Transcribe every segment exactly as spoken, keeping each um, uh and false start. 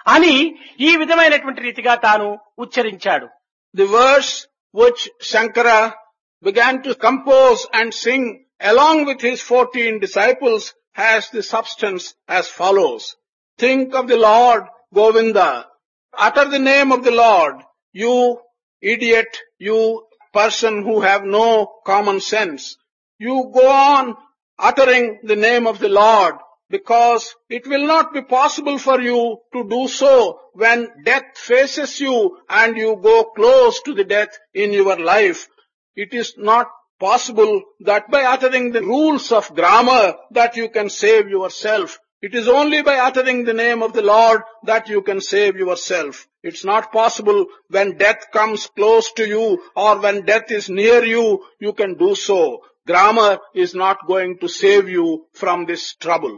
అని ఈ విధమైనటువంటి రీతిగా తాను ఉచ్చరించాడు. The verse which Shankara began to compose and sing along with his fourteen disciples has the substance as follows. Think of the Lord, Govinda. Utter the name of the Lord, you idiot, you person who have no common sense. You go on uttering the name of the Lord, because it will not be possible for you to do so when death faces you and you go close to the death in your life. It is not possible that by uttering the rules of grammar that you can save yourself. It is only by uttering the name of the Lord that you can save yourself. It's not possible when death comes close to you or when death is near you, you can do so. Grammar is not going to save you from this trouble.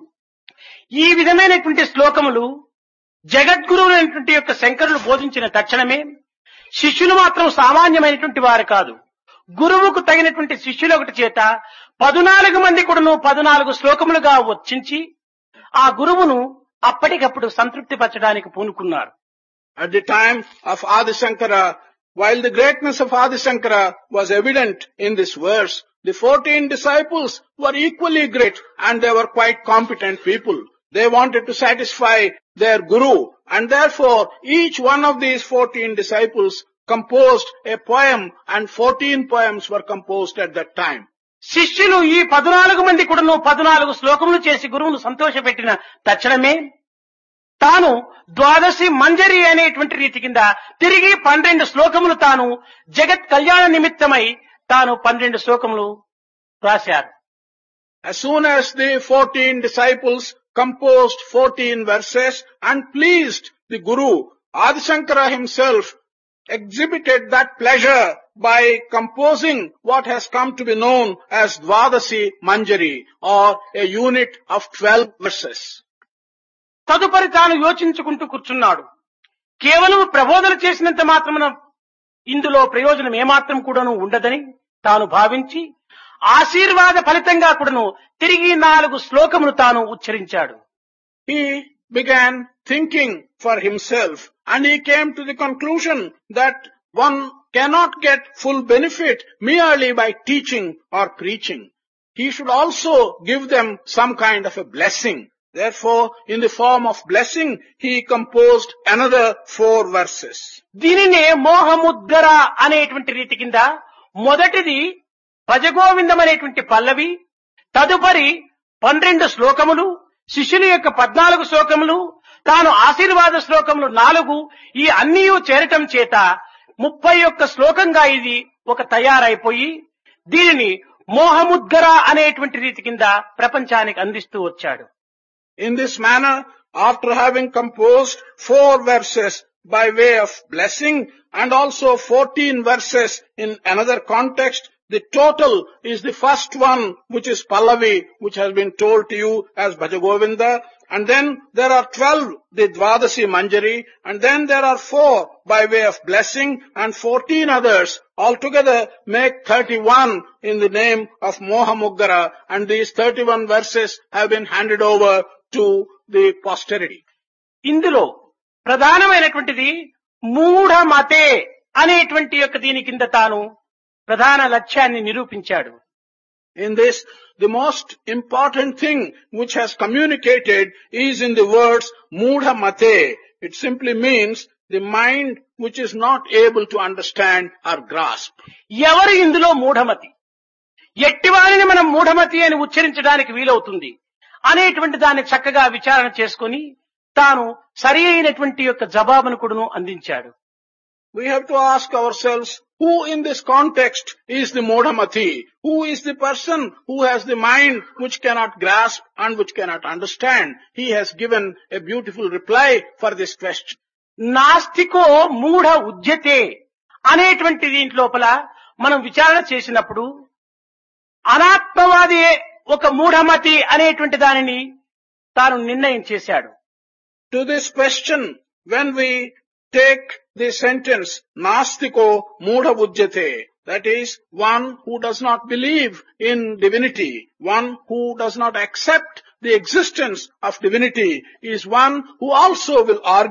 ఈ విధమైనటువంటి శ్లోకములు జగద్గురువులైనటువంటి యొక్క శంకరులు బోధించిన తక్షణమే శిష్యులు మాత్రం సామాన్యమైనటువంటి వారు కాదు. గురువుకు తగినటువంటి శిష్యులు ఒకటి చేత పదునాలుగు మంది కూడాను పదునాలుగు శ్లోకములుగా వచ్చించి ఆ గురువును అప్పటికప్పుడు సంతృప్తిపరచడానికి పూనుకున్నారు. At the time of Adi Shankara, while the greatness of Adi Shankara was evident in this verse, the fourteen disciples were equally great and they were quite competent people. They wanted to satisfy their guru, and therefore each one of these fourteen disciples composed a poem, and fourteen poems were composed at that time. శిష్యులు ఈ పదునాలుగు మంది కూడాను పదునాలుగు శ్లోకములు చేసి గురువును సంతోషపెట్టిన తక్షణమే తాను ద్వాదశి మంజరి అనేటువంటి రీతి కింద తిరిగి పన్నెండు శ్లోకములు తాను జగత్ కళ్యాణ నిమిత్తమై తాను పన్నెండు శ్లోకములు రాశారు. As soon as the fourteen disciples composed fourteen verses and pleased the Guru, Adi Shankara himself exhibited that pleasure by composing what has come to be known as Dvadasi Manjari, or a unit of twelve verses. తదుపరి తాను యోచించుకుంటూ కూర్చున్నాడు. కేవలం ప్రబోధన చేసినంత మాత్రమున ఇందులో ప్రయోజనం ఏమాత్రం కూడాను ఉండదని తాను భావించి ఆశీర్వాద ఫలితంగా కూడాను తిరిగి నాలుగు శ్లోకములు తాను ఉచ్చరించాడు. He began thinking for himself, and he came to the conclusion that one cannot get full benefit merely by teaching or preaching. He should also give them some kind of a blessing. Therefore, in the form of blessing, he composed another four verses. దీనినే మోహముద్గర అనేటువంటి రీతి కింద మొదటిది భజగోవిందం అనేటువంటి పల్లవి, తదుపరి పన్నెండు శ్లోకములు, శిష్యుల యొక్క పద్నాలుగు శ్లోకములు, తాను ఆశీర్వాద శ్లోకములు నాలుగు, ఈ అన్నీ చేరటం చేత ముప్పై ఒక్క శ్లోకంగా ఇది ఒక తయారైపోయి దీనిని మోహముద్గర అనేటువంటి రీతి కింద ప్రపంచానికి అందిస్తూ వచ్చాడు. In this manner, after having composed four verses by way of blessing and also fourteen verses in another context, the total is the first one, which is Pallavi, which has been told to you as Bhajagovinda, and then there are twelve, the Dvadasi Manjari, and then there are four by way of blessing, and fourteen others. Altogether make thirty-one in the name of Mohamuggara, and these thirty-one verses have been handed over to the posterity. ఇందులో ప్రధానమైనటువంటిది మూఢమతే అనేటువంటి యొక్క దీని కింద తాను ప్రధాన లక్ష్యాన్ని నిరూపించాడు. In this, the most important thing which has communicated is in the words Mudha Mate. It simply means the mind which is not able to understand or grasp. ఎవరు ఇందులో మూఢమతి, ఎట్టివారిని మనం మూఢమతి అని ఉచ్చరించడానికి వీలవుతుంది అనేటువంటి దాన్ని చక్కగా విచారణ చేసుకుని తాను సరి అయినటువంటి యొక్క జవాబును కూడాను అందించాడు. We have to ask ourselves, who in this context is the Modhamati? Who is the person who has the mind which cannot grasp and which cannot understand? He has given a beautiful reply for this question. నాస్తికో మూఢ ఉద్యతే అనేటువంటి didn't లోపల మనం విచారణ చేసినప్పుడు అనాత్మవాది ఒక మూఢమతి అనేటువంటి దానిని తాను నిర్ణయం చేశాడు. To this question, when we take the sentence Nastiko Mudha Ujjate, that is, one who does not believe in divinity, one who does not accept the existence of divinity, is one who also will argue